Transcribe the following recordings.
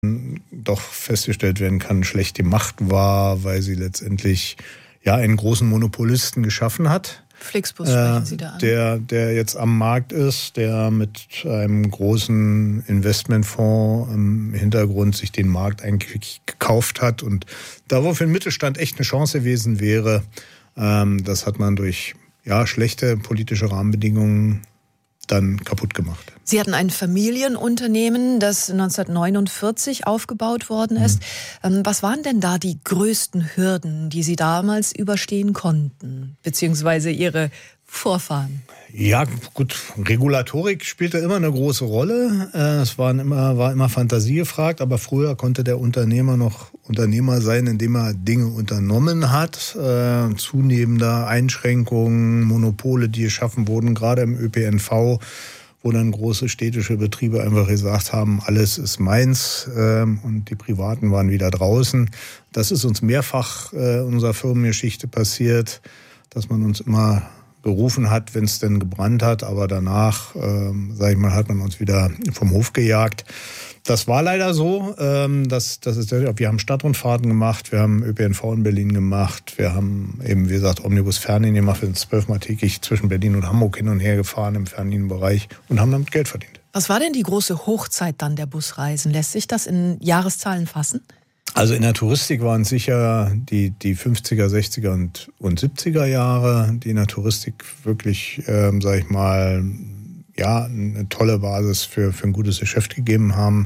doch festgestellt werden kann, schlecht gemacht war, weil sie letztendlich einen großen Monopolisten geschaffen hat. Flixbus sprechen Sie da an. Der jetzt am Markt ist, der mit einem großen Investmentfonds im Hintergrund sich den Markt eigentlich gekauft hat und da, wo für den Mittelstand echt eine Chance gewesen wäre, das hat man durch schlechte politische Rahmenbedingungen dann kaputt gemacht. Sie hatten ein Familienunternehmen, das 1949 aufgebaut worden ist. Was waren denn da die größten Hürden, die Sie damals überstehen konnten, beziehungsweise Ihre Vorfahren? Ja, gut, Regulatorik spielte immer eine große Rolle. Es war immer Fantasie gefragt, aber früher konnte der Unternehmer noch Unternehmer sein, indem er Dinge unternommen hat. Zunehmender Einschränkungen, Monopole, die geschaffen wurden, gerade im ÖPNV, wo dann große städtische Betriebe einfach gesagt haben, alles ist meins und die Privaten waren wieder draußen. Das ist uns mehrfach in unserer Firmengeschichte passiert, dass man uns immer gerufen hat, wenn es denn gebrannt hat, aber danach, hat man uns wieder vom Hof gejagt. Das war leider so. Wir haben Stadtrundfahrten gemacht, wir haben ÖPNV in Berlin gemacht, wir haben eben, wie gesagt, Omnibus Fernlinien gemacht, wir sind 12-mal täglich zwischen Berlin und Hamburg hin und her gefahren im Fernlinienbereich und haben damit Geld verdient. Was war denn die große Hochzeit dann der Busreisen? Lässt sich das in Jahreszahlen fassen? Also in der Touristik waren es sicher die 50er, 60er und 70er Jahre, die in der Touristik wirklich, eine tolle Basis für ein gutes Geschäft gegeben haben.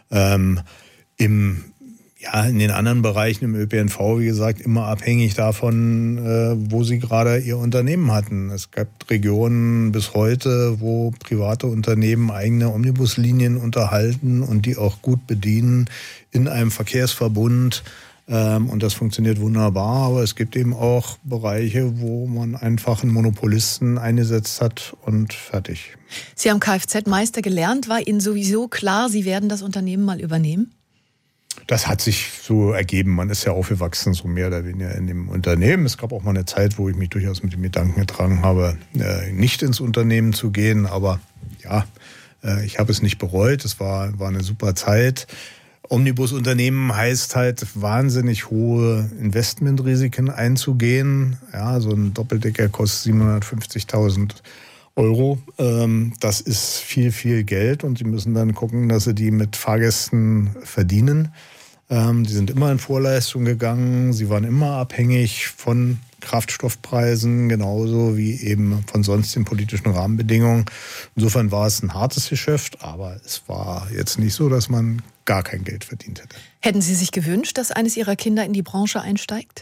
In den anderen Bereichen im ÖPNV, wie gesagt, immer abhängig davon, wo sie gerade ihr Unternehmen hatten. Es gab Regionen bis heute, wo private Unternehmen eigene Omnibuslinien unterhalten und die auch gut bedienen in einem Verkehrsverbund. Und das funktioniert wunderbar, aber es gibt eben auch Bereiche, wo man einfach einen Monopolisten eingesetzt hat und fertig. Sie haben Kfz-Meister gelernt. War Ihnen sowieso klar, Sie werden das Unternehmen mal übernehmen? Das hat sich so ergeben. Man ist ja aufgewachsen, so mehr oder weniger in dem Unternehmen. Es gab auch mal eine Zeit, wo ich mich durchaus mit dem Gedanken getragen habe, nicht ins Unternehmen zu gehen. Aber ich habe es nicht bereut. Es war eine super Zeit. Omnibusunternehmen heißt halt, wahnsinnig hohe Investmentrisiken einzugehen. Ja, so ein Doppeldecker kostet 750.000 Euro. Das ist viel, viel Geld und sie müssen dann gucken, dass sie die mit Fahrgästen verdienen. Die sind immer in Vorleistung gegangen. Sie waren immer abhängig von Kraftstoffpreisen, genauso wie eben von sonstigen politischen Rahmenbedingungen. Insofern war es ein hartes Geschäft, aber es war jetzt nicht so, dass man gar kein Geld verdient hätte. Hätten Sie sich gewünscht, dass eines Ihrer Kinder in die Branche einsteigt?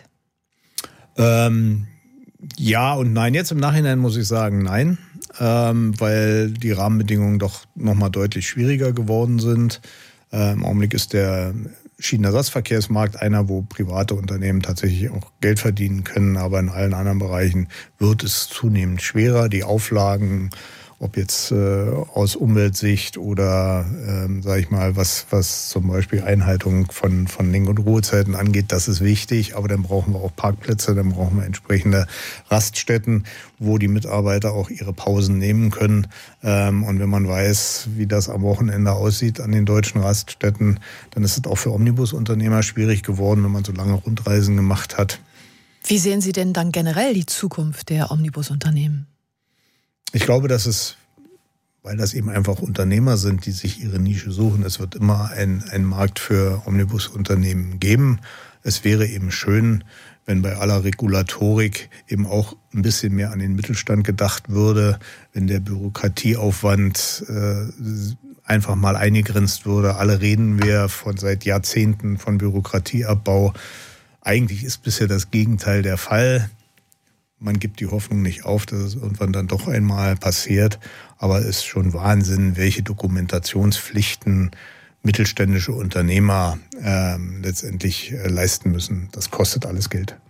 Ja und nein. Jetzt im Nachhinein muss ich sagen, nein, weil die Rahmenbedingungen doch nochmal deutlich schwieriger geworden sind. Im Augenblick ist der Schienenersatzverkehrsmarkt einer, wo private Unternehmen tatsächlich auch Geld verdienen können, aber in allen anderen Bereichen wird es zunehmend schwerer. Die Auflagen, ob jetzt aus Umweltsicht oder was zum Beispiel Einhaltung von Lenk- und Ruhezeiten angeht, das ist wichtig, aber dann brauchen wir auch Parkplätze, dann brauchen wir entsprechende Raststätten, wo die Mitarbeiter auch ihre Pausen nehmen können. Und wenn man weiß, wie das am Wochenende aussieht an den deutschen Raststätten, dann ist es auch für Omnibusunternehmer schwierig geworden, wenn man so lange Rundreisen gemacht hat. Wie sehen Sie denn dann generell die Zukunft der Omnibusunternehmen? Ich glaube, dass weil das eben einfach Unternehmer sind, die sich ihre Nische suchen, es wird immer einen Markt für Omnibusunternehmen geben. Es wäre eben schön, wenn bei aller Regulatorik eben auch ein bisschen mehr an den Mittelstand gedacht würde, wenn der Bürokratieaufwand einfach mal eingegrenzt würde. Alle reden wir seit Jahrzehnten von Bürokratieabbau. Eigentlich ist bisher das Gegenteil der Fall. Man gibt die Hoffnung nicht auf, dass es irgendwann dann doch einmal passiert. Aber es ist schon Wahnsinn, welche Dokumentationspflichten mittelständische Unternehmer letztendlich leisten müssen. Das kostet alles Geld.